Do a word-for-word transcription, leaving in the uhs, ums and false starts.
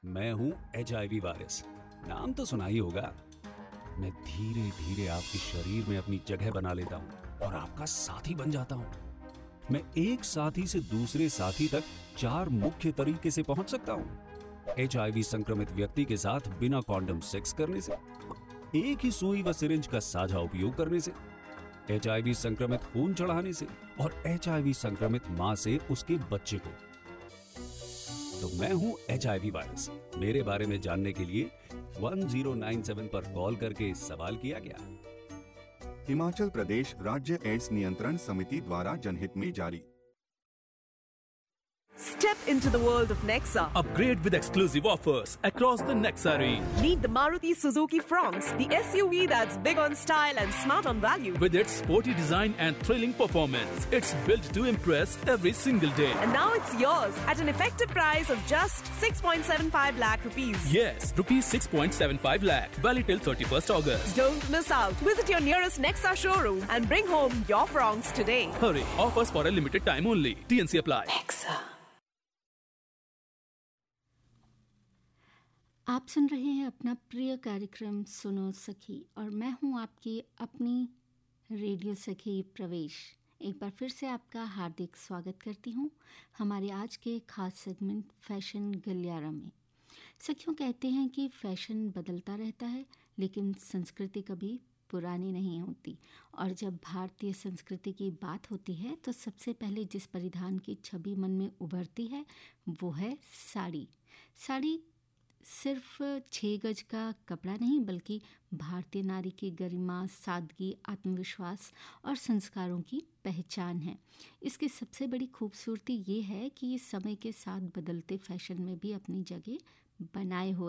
मैं हूँ H I V virus, नाम तो सुना ही होगा। मैं धीरे धीरे आपके शरीर में अपनी जगह बना लेता हूँ और आपका साथी बन जाता हूँ। मैं एक साथी से दूसरे साथी तक चार मुख्य तरीके से पहुंच सकता हूँ। एच आई वी संक्रमित व्यक्ति के साथ बिना कॉन्डम सेक्स करने से, एक ही सुई व सिरिंज का साझा उपयोग करने से, एच आई वी संक्रमित खून चढ़ाने से और एच आई वी संक्रमित मां से उसके बच्चे को। तो मैं हूं एच आई वी वायरस। मेरे बारे में जानने के लिए वन ज़ीरो नाइन सेवन पर कॉल करके सवाल किया गया। हिमाचल प्रदेश राज्य एड्स नियंत्रण समिति द्वारा जनहित में जारी। Step into the world of Nexa. Upgrade with exclusive offers across the Nexa range. Meet the Maruti Suzuki Fronx, the S U V that's big on style and smart on value. With its sporty design and thrilling performance, it's built to impress every single day. And now it's yours at an effective price of just six point seven five lakh rupees. Yes, rupees six point seven five lakh, valid till thirty-first August. Don't miss out. Visit your nearest Nexa showroom and bring home your Fronx today. Hurry, offers for a limited time only. T N C apply. Nexa. आप सुन रहे हैं अपना प्रिय कार्यक्रम सुनो सखी और मैं हूं आपकी अपनी रेडियो सखी प्रवेश। एक बार फिर से आपका हार्दिक स्वागत करती हूं हमारे आज के खास सेगमेंट फैशन गलियारा में। सखियों, कहते हैं कि फैशन बदलता रहता है लेकिन संस्कृति कभी पुरानी नहीं होती। और जब भारतीय संस्कृति की बात होती है तो सबसे पहले जिस परिधान की छवि मन में उभरती है वो है साड़ी। साड़ी सिर्फ छः गज का कपड़ा नहीं बल्कि भारतीय नारी की गरिमा, सादगी, आत्मविश्वास और संस्कारों की पहचान है। इसकी सबसे बड़ी खूबसूरती ये है कि ये समय के साथ बदलते फैशन में भी अपनी जगह बनाए हुए